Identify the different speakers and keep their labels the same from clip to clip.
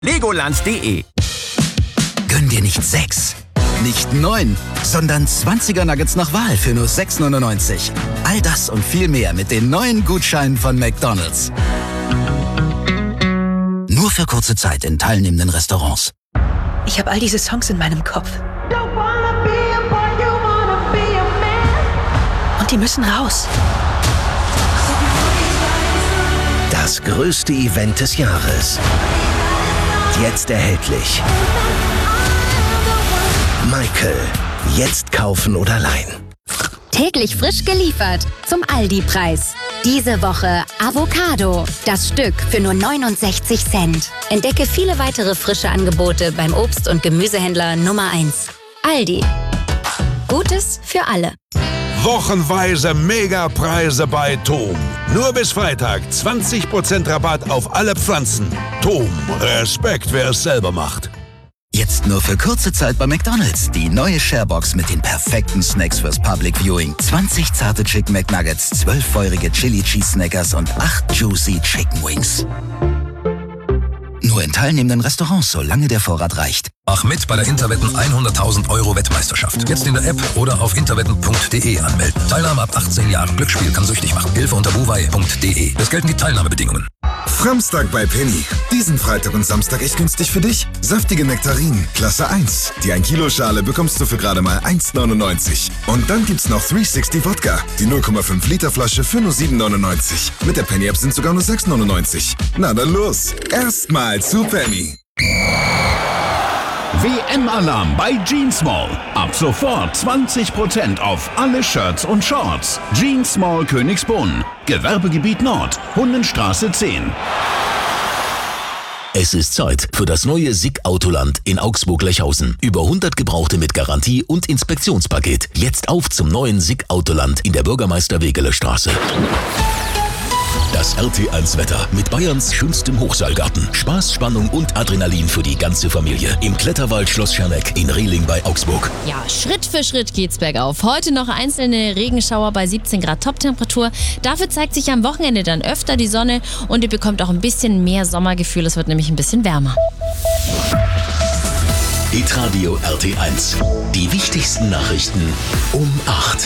Speaker 1: Legoland.de.
Speaker 2: Gönn dir nicht 6, nicht 9, sondern 20er Nuggets nach Wahl für nur 6,99. All das und viel mehr mit den neuen Gutscheinen von McDonald's. Nur für kurze Zeit in teilnehmenden Restaurants.
Speaker 3: Ich habe all diese Songs in meinem Kopf. Und die müssen raus.
Speaker 4: Das größte Event des Jahres. Jetzt erhältlich. Michael. Jetzt kaufen oder leihen.
Speaker 5: Täglich frisch geliefert zum Aldi-Preis. Diese Woche Avocado. Das Stück für nur 69 Cent. Entdecke viele weitere frische Angebote beim Obst- und Gemüsehändler Nummer 1. Aldi. Gutes für alle.
Speaker 6: Wochenweise Megapreise bei TOM. Nur bis Freitag 20% Rabatt auf alle Pflanzen. TOM. Respekt, wer es selber macht.
Speaker 2: Jetzt nur für kurze Zeit bei McDonald's. Die neue Sharebox mit den perfekten Snacks fürs Public Viewing. 20 zarte Chicken McNuggets, 12 feurige Chili Cheese Snackers und 8 juicy Chicken Wings. Nur in teilnehmenden Restaurants, solange der Vorrat reicht.
Speaker 7: Mach mit bei der Interwetten 100.000 € Wettmeisterschaft. Jetzt in der App oder auf interwetten.de anmelden. Teilnahme ab 18 Jahren. Glücksspiel kann süchtig machen. Hilfe unter buwei.de. Es gelten die Teilnahmebedingungen.
Speaker 8: Samstag bei Penny. Diesen Freitag und Samstag echt günstig für dich. Saftige Nektarinen, Klasse 1. Die 1 Kilo Schale bekommst du für gerade mal 1,99. Und dann gibt's noch 360 Wodka. Die 0,5 Liter Flasche für nur 7,99. Mit der Penny App sind sogar nur 6,99. Na dann los. Erstmal zu Penny.
Speaker 9: WM-Alarm bei Jeans Mall. Ab sofort 20% auf alle Shirts und Shorts. Jeans Mall Königsbrunn. Gewerbegebiet Nord. Hunnenstraße 10.
Speaker 10: Es ist Zeit für das neue SICK Autoland in Augsburg-Lechhausen. Über 100 Gebrauchte mit Garantie und Inspektionspaket. Jetzt auf zum neuen SICK Autoland in der Bürgermeister-Wegeler-Straße. Das RT1-Wetter mit Bayerns schönstem Hochseilgarten. Spaß, Spannung und Adrenalin für die ganze Familie. Im Kletterwald Schloss Scherneck in Rehling bei Augsburg.
Speaker 11: Ja, Schritt für Schritt geht's bergauf. Heute noch einzelne Regenschauer bei 17 Grad Toptemperatur. Dafür zeigt sich am Wochenende dann öfter die Sonne und ihr bekommt auch ein bisschen mehr Sommergefühl. Es wird nämlich ein bisschen wärmer.
Speaker 10: Hitradio RT1. Die wichtigsten Nachrichten um 8.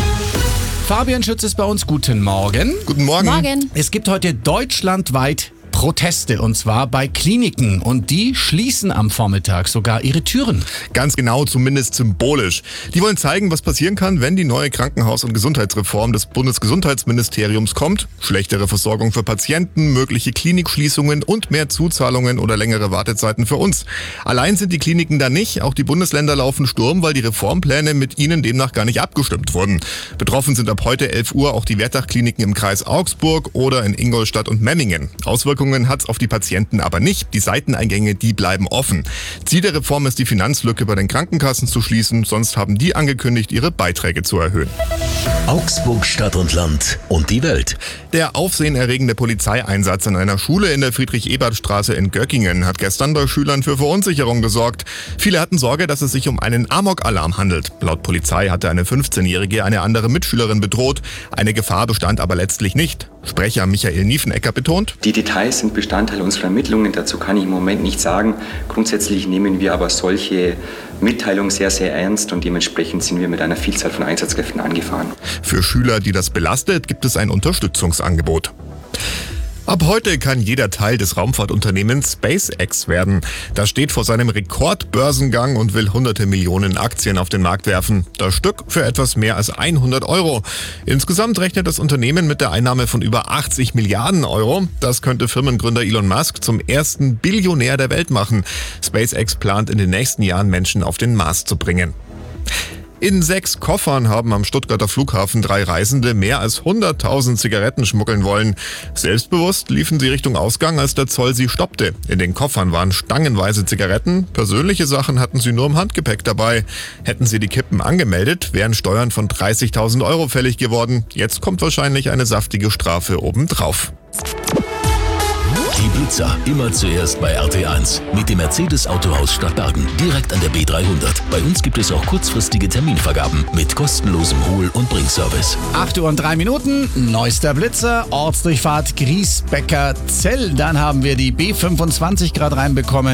Speaker 12: Fabian Schütz ist bei uns. Guten Morgen.
Speaker 13: Guten Morgen.
Speaker 11: Morgen.
Speaker 12: Es gibt heute deutschlandweit Proteste, und zwar bei Kliniken, und die schließen am Vormittag sogar ihre Türen.
Speaker 13: Ganz genau, zumindest symbolisch. Die wollen zeigen, was passieren kann, wenn die neue Krankenhaus- und Gesundheitsreform des Bundesgesundheitsministeriums kommt. Schlechtere Versorgung für Patienten, mögliche Klinikschließungen und mehr Zuzahlungen oder längere Wartezeiten für uns. Allein sind die Kliniken da nicht, auch die Bundesländer laufen Sturm, weil die Reformpläne mit ihnen demnach gar nicht abgestimmt wurden. Betroffen sind ab heute 11 Uhr auch die Wertach-Kliniken im Kreis Augsburg oder in Ingolstadt und Memmingen. Auswirkungen hat's auf die Patienten aber nicht. Die Seiteneingänge, die bleiben offen. Ziel der Reform ist, die Finanzlücke bei den Krankenkassen zu schließen. Sonst haben die angekündigt, ihre Beiträge zu erhöhen.
Speaker 10: Augsburg, Stadt und Land und die Welt.
Speaker 13: Der aufsehenerregende Polizeieinsatz an einer Schule in der Friedrich-Ebert-Straße in Göckingen hat gestern bei Schülern für Verunsicherung gesorgt. Viele hatten Sorge, dass es sich um einen Amok-Alarm handelt. Laut Polizei hatte eine 15-Jährige eine andere Mitschülerin bedroht. Eine Gefahr bestand aber letztlich nicht. Sprecher Michael Niefenecker betont:
Speaker 14: Die Details sind Bestandteil unserer Ermittlungen. Dazu kann ich im Moment nichts sagen. Grundsätzlich nehmen wir aber solche Mitteilungen sehr, sehr ernst und dementsprechend sind wir mit einer Vielzahl von Einsatzkräften angefahren.
Speaker 13: Für Schüler, die das belastet, gibt es ein Unterstützungsangebot. Ab heute kann jeder Teil des Raumfahrtunternehmens SpaceX werden. Das steht vor seinem Rekordbörsengang und will hunderte Millionen Aktien auf den Markt werfen. Das Stück für etwas mehr als 100 €. Insgesamt rechnet das Unternehmen mit der Einnahme von über 80 Milliarden €. Das könnte Firmengründer Elon Musk zum ersten Billionär der Welt machen. SpaceX plant in den nächsten Jahren Menschen auf den Mars zu bringen. In 6 Koffern haben am Stuttgarter Flughafen 3 Reisende mehr als 100.000 Zigaretten schmuggeln wollen. Selbstbewusst liefen sie Richtung Ausgang, als der Zoll sie stoppte. In den Koffern waren stangenweise Zigaretten. Persönliche Sachen hatten sie nur im Handgepäck dabei. Hätten sie die Kippen angemeldet, wären Steuern von 30.000 € fällig geworden. Jetzt kommt wahrscheinlich eine saftige Strafe obendrauf.
Speaker 10: Die Blitzer, immer zuerst bei RT1. Mit dem Mercedes Autohaus Stadtbergen, direkt an der B300. Bei uns gibt es auch kurzfristige Terminvergaben mit kostenlosem Hol- und Bringservice.
Speaker 12: 8:03, neuester Blitzer, Ortsdurchfahrt Griesbecker-Zell. Dann haben wir die B25 gerade reinbekommen.